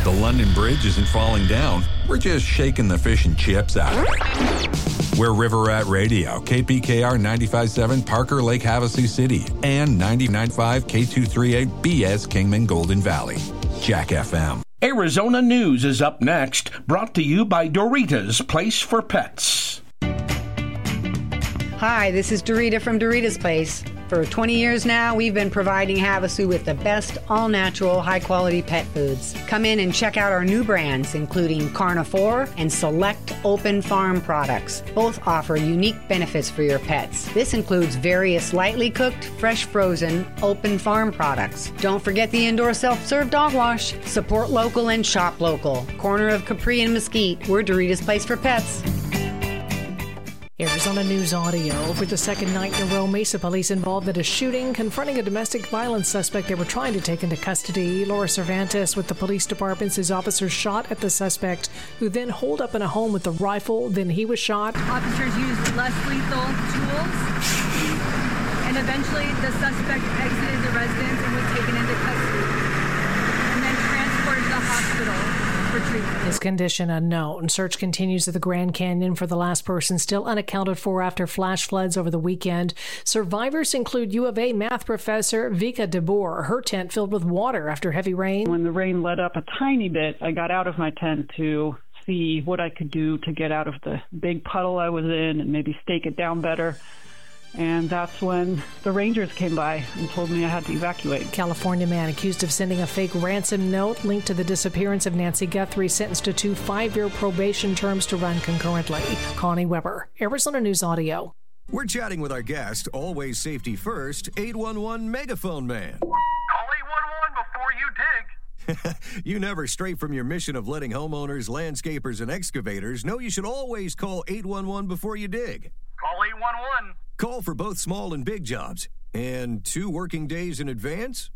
The London Bridge isn't falling down. We're just shaking the fish and chips out of it. We're River Rat Radio, KPKR 95.7 Parker Lake Havasu City, and 99.5 K238 BS Kingman Golden Valley. Jack FM. Arizona News is up next, brought to you by Doritos Place for Pets. Hi, this is Dorita from Dorita's Place. For 20 years now, we've been providing Havasu with the best all-natural, high-quality pet foods. Come in and check out our new brands, including Carnivore and select Open Farm products. Both offer unique benefits for your pets. This includes various lightly cooked, fresh frozen, Open Farm products. Don't forget the indoor self-serve dog wash. Support local and shop local. Corner of Capri and Mesquite, we're Dorita's Place for Pets. Arizona News Audio. For the second night in a row, Mesa police involved in a shooting confronting a domestic violence suspect they were trying to take into custody. Laura Cervantes with the police department says officers shot at the suspect, who then holed up in a home with a rifle. Then he was shot. Officers used less lethal tools, and eventually the suspect exited the residence and was taken into custody and then transported to the hospital. His condition unknown. Search continues at the Grand Canyon for the last person still unaccounted for after flash floods over the weekend. Survivors include U of A math professor Vika DeBoer. Her tent filled with water after heavy rain. When the rain let up a tiny bit, I got out of my tent to see what I could do to get out of the big puddle I was in and maybe stake it down better. And that's when the Rangers came by and told me I had to evacuate. California man accused of sending a fake ransom note linked to the disappearance of Nancy Guthrie sentenced to 2 5-year probation terms to run concurrently. Connie Weber, Arizona News Audio. We're chatting with our guest, always safety first, 811 Megaphone Man. Call 811 before you dig. You never stray from your mission of letting homeowners, landscapers, and excavators know you should always call 811 before you dig. Call 811. Call for both small and big jobs. And 2 working days in advance?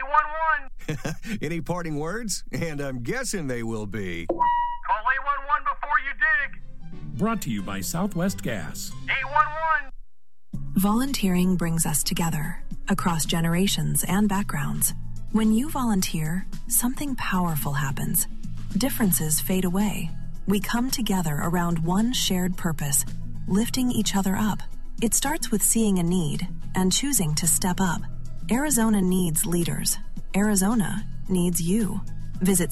811. Any parting words? And I'm guessing they will be. Call 811 before you dig. Brought to you by Southwest Gas. 811. Volunteering brings us together, across generations and backgrounds. When you volunteer, something powerful happens. Differences fade away. We come together around one shared purpose, lifting each other up. It starts with seeing a need and choosing to step up. Arizona needs leaders. Arizona needs you. Visit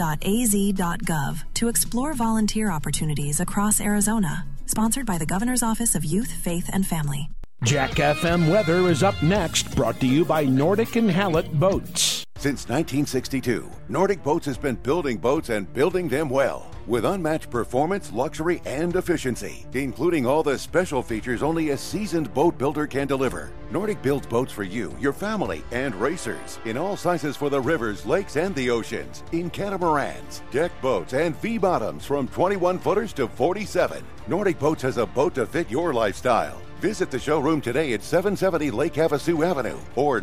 serve.az.gov to explore volunteer opportunities across Arizona. Sponsored by the Governor's Office of Youth, Faith, and Family. Jack FM weather is up next, brought to you by Nordic and Hallett Boats. Since 1962, Nordic Boats has been building boats and building them well, with unmatched performance, luxury, and efficiency, including all the special features only a seasoned boat builder can deliver. Nordic builds boats for you, your family, and racers, in all sizes for the rivers, lakes, and the oceans, in catamarans, deck boats, and V-bottoms from 21-footers to 47. Nordic Boats has a boat to fit your lifestyle. Visit the showroom today at 770 Lake Havasu Avenue or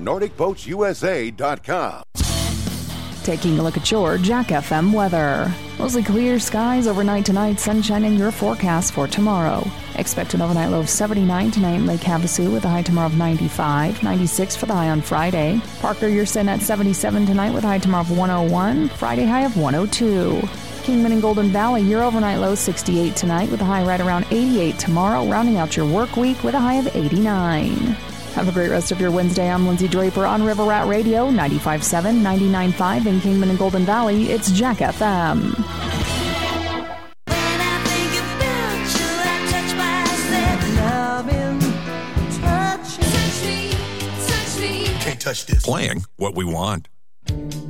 NordicBoatsUSA.com. Taking a look at your Jack FM weather. Mostly clear skies overnight tonight, sunshine in your forecast for tomorrow. Expect an overnight low of 79 tonight in Lake Havasu with a high tomorrow of 95, 96 for the high on Friday. Parker, you're sitting at 77 tonight with a high tomorrow of 101, Friday high of 102. Kingman and Golden Valley, your overnight low 68 tonight with a high right around 88 tomorrow, rounding out your work week with a high of 89. Have a great rest of your Wednesday. I'm Lindsay Draper on River Rat Radio, 95.7, 99.5 in Kingman and Golden Valley. It's Jack FM. Can't touch this. Playing what we want.